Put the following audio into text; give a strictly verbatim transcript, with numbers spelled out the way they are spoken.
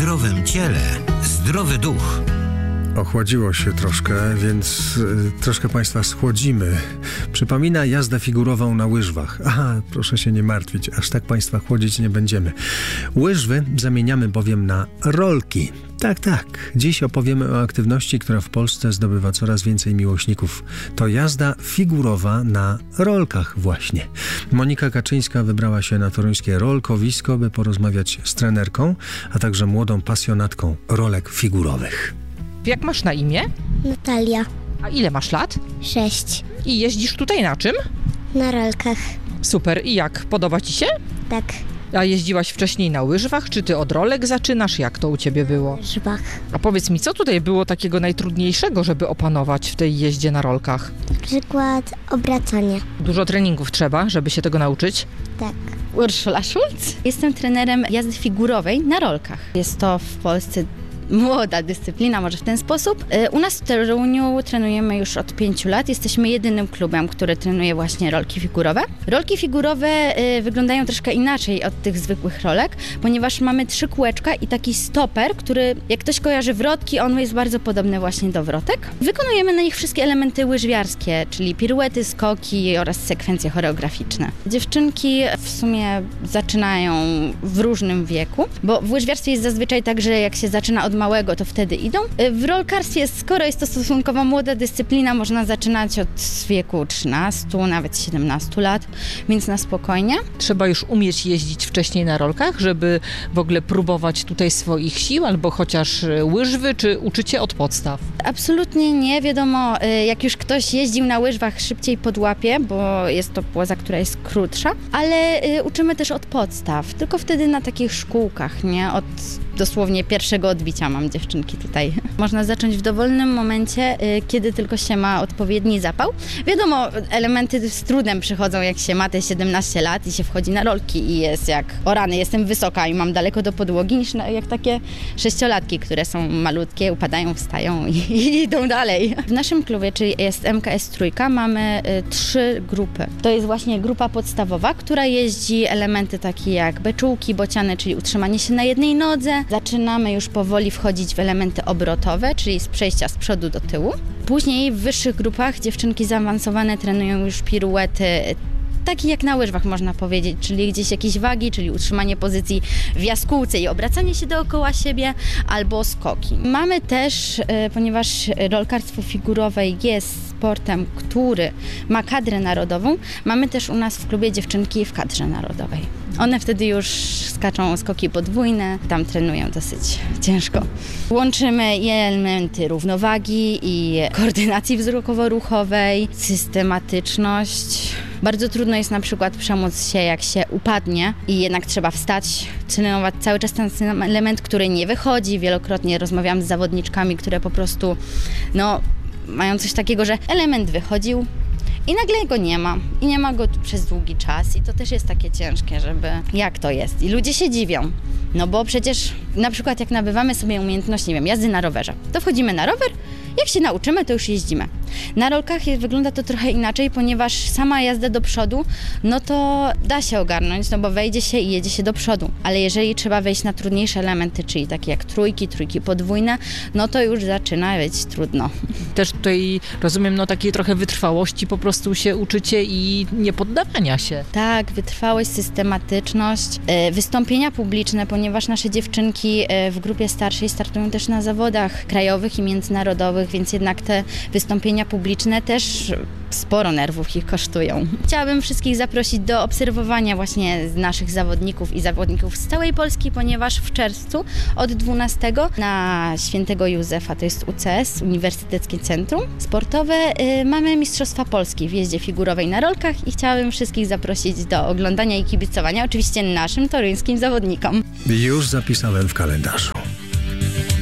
zdrowym ciele zdrowy duch. Ochłodziło się troszkę, więc y, troszkę Państwa schłodzimy. Przypomina jazdę figurową na łyżwach. Aha, proszę się nie martwić, aż tak Państwa chłodzić nie będziemy. Łyżwy zamieniamy bowiem na rolki. Tak, tak. Dziś opowiemy o aktywności, która w Polsce zdobywa coraz więcej miłośników. To jazda figurowa na rolkach właśnie. Monika Kaczyńska wybrała się na toruńskie rolkowisko, by porozmawiać z trenerką, a także młodą pasjonatką rolek figurowych. Jak masz na imię? Natalia. A ile masz lat? Sześć. I jeździsz tutaj na czym? Na rolkach. Super. I jak? Podoba ci się? Tak. A jeździłaś wcześniej na łyżwach? Czy ty od rolek zaczynasz? Jak to u ciebie było? Łyżwach. A powiedz mi, co tutaj było takiego najtrudniejszego, żeby opanować w tej jeździe na rolkach? Na przykład obracanie. Dużo treningów trzeba, żeby się tego nauczyć? Tak. Urszula Schulz. Jestem trenerem jazdy figurowej na rolkach. Jest to w Polsce młoda dyscyplina, może w ten sposób. U nas w Toruniu trenujemy już od pięciu lat. Jesteśmy jedynym klubem, który trenuje właśnie rolki figurowe. Rolki figurowe y, wyglądają troszkę inaczej od tych zwykłych rolek, ponieważ mamy trzy kółeczka i taki stoper, który, jak ktoś kojarzy wrotki, on jest bardzo podobny właśnie do wrotek. Wykonujemy na nich wszystkie elementy łyżwiarskie, czyli piruety, skoki oraz sekwencje choreograficzne. Dziewczynki w sumie zaczynają w różnym wieku, bo w łyżwiarstwie jest zazwyczaj tak, że jak się zaczyna od małego, to wtedy idą. W rolkarstwie, skoro jest to stosunkowo młoda dyscyplina, można zaczynać od wieku trzynastu, nawet siedemnastu lat, więc na spokojnie. Trzeba już umieć jeździć wcześniej na rolkach, żeby w ogóle próbować tutaj swoich sił, albo chociaż łyżwy, czy uczycie od podstaw? Absolutnie nie. Wiadomo, jak już ktoś jeździł na łyżwach, szybciej podłapie, bo jest to płaza, która jest krótsza, ale uczymy też od podstaw, tylko wtedy na takich szkółkach, nie? Od dosłownie pierwszego odbicia mam dziewczynki tutaj. Można zacząć w dowolnym momencie, kiedy tylko się ma odpowiedni zapał. Wiadomo, elementy z trudem przychodzą, jak się ma te siedemnaście lat i się wchodzi na rolki i jest jak, o rany, jestem wysoka i mam daleko do podłogi, niż jak takie sześciolatki, które są malutkie, upadają, wstają i, i idą dalej. W naszym klubie, czyli jest M K S trzy, mamy y, trzy grupy. To jest właśnie grupa podstawowa, która jeździ elementy takie jak beczułki, bociany, czyli utrzymanie się na jednej nodze. Zaczynamy już powoli wchodzić w elementy obrotowe, czyli z przejścia z przodu do tyłu. Później w wyższych grupach dziewczynki zaawansowane trenują już piruety, takie jak na łyżwach można powiedzieć, czyli gdzieś jakieś wagi, czyli utrzymanie pozycji w jaskółce i obracanie się dookoła siebie, albo skoki. Mamy też, ponieważ rolkarstwo figurowe jest sportem, który ma kadrę narodową, mamy też u nas w klubie dziewczynki w kadrze narodowej. One wtedy już skaczą skoki podwójne, tam trenują dosyć ciężko. Łączymy i elementy równowagi i koordynacji wzrokowo-ruchowej, systematyczność. Bardzo trudno jest na przykład przemóc się, jak się upadnie i jednak trzeba wstać, trenować cały czas ten sam element, który nie wychodzi. Wielokrotnie rozmawiam z zawodniczkami, które po prostu no, mają coś takiego, że element wychodził i nagle go nie ma. I nie ma go przez długi czas. I to też jest takie ciężkie, żeby... Jak to jest? I ludzie się dziwią. No bo przecież na przykład jak nabywamy sobie umiejętność, nie wiem, jazdy na rowerze, to wchodzimy na rower, jak się nauczymy, to już jeździmy. Na rolkach jest, wygląda to trochę inaczej, ponieważ sama jazda do przodu, no to da się ogarnąć, no bo wejdzie się i jedzie się do przodu. Ale jeżeli trzeba wejść na trudniejsze elementy, czyli takie jak trójki, trójki podwójne, no to już zaczyna być trudno. Też tutaj, rozumiem, no takiej trochę wytrwałości po prostu się uczycie i niepoddawania się. Tak, wytrwałość, systematyczność, wystąpienia publiczne, ponieważ nasze dziewczynki w grupie starszej startują też na zawodach krajowych i międzynarodowych, więc jednak te wystąpienia publiczne też sporo nerwów ich kosztują. Chciałabym wszystkich zaprosić do obserwowania właśnie naszych zawodników i zawodników z całej Polski, ponieważ w czerwcu od dwunastego na Świętego Józefa, to jest U C S, Uniwersyteckie Centrum Sportowe, yy, mamy Mistrzostwa Polski w jeździe figurowej na rolkach i chciałabym wszystkich zaprosić do oglądania i kibicowania, oczywiście naszym toruńskim zawodnikom. Już zapisałem w kalendarzu.